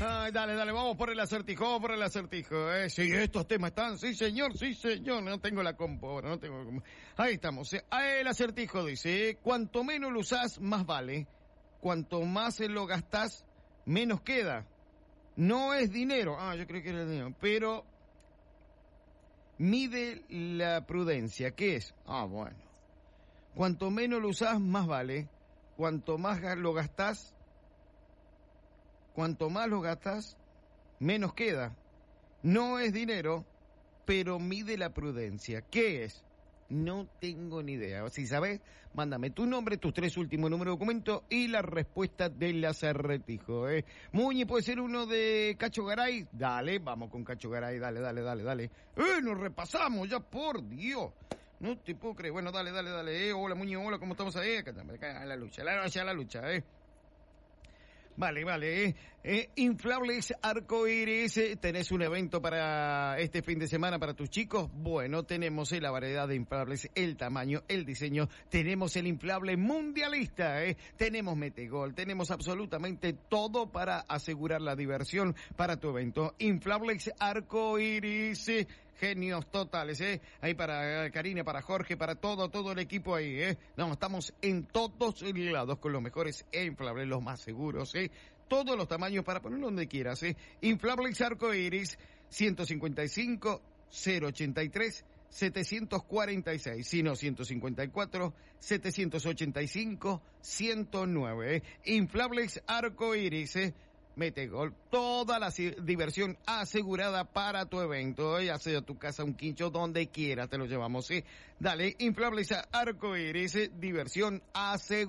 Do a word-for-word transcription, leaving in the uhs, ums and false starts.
Ay, dale, dale, vamos por el acertijo, vamos por el acertijo. Eh. Sí, estos temas están, sí señor, sí señor, no tengo la compu ahora, no tengo la compu. Ahí estamos. Eh. El acertijo dice, cuanto menos lo usás, más vale. Cuanto más lo gastás, menos queda. No es dinero, ah, yo creo que era dinero, pero mide la prudencia. ¿Qué es? Ah, bueno. Cuanto menos lo usás, más vale. Cuanto más lo gastás, cuanto más lo gastás, menos queda. No es dinero, pero mide la prudencia. ¿Qué es? No tengo ni idea. Si sabes, mándame tu nombre, tus tres últimos números de documento y la respuesta del acertijo. ¿eh? Muñe, ¿puede ser uno de Cacho Garay? Dale, vamos con Cacho Garay, dale, dale, dale, dale. ¡Eh, nos repasamos ya, por Dios! No te puedo creer. Bueno, dale, dale, dale. Eh, hola, Muñe, hola, ¿cómo estamos ahí? Acá estamos, acá, a la lucha, a la lucha, a la lucha, ¿eh? Vale, vale. Eh. Eh, Inflables Arcoíris, eh, ¿tenés un evento para este fin de semana para tus chicos? Bueno, tenemos eh, la variedad de inflables, el tamaño, el diseño. Tenemos el inflable mundialista, eh. Tenemos metegol, tenemos absolutamente todo para asegurar la diversión para tu evento. Inflables Arcoíris, eh. Genios totales, ¿eh? Ahí para Karina, para Jorge, para todo, todo el equipo ahí, ¿eh? No, estamos en todos lados con los mejores inflables, los más seguros, ¿eh? Todos los tamaños para ponerlo donde quieras, ¿eh? Inflables Arcoíris, ciento cincuenta y cinco, cero ochenta y tres, setecientos cuarenta y seis, sino ciento cincuenta y cuatro, setecientos ochenta y cinco, ciento nueve, ¿eh? Inflables Arcoíris, ¿eh? Metegol, toda la diversión asegurada para tu evento, ya sea tu casa, un quincho, donde quieras te lo llevamos, ¿sí? Dale, Inflables Arcoíris, diversión asegurada.